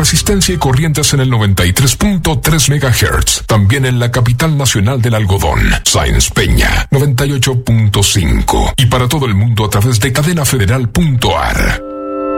resistencia y corrientes en el 93.3 MHz. También en la capital nacional del algodón, Sáenz Peña, 98.5. Y para todo el mundo a través de cadenafederal.ar.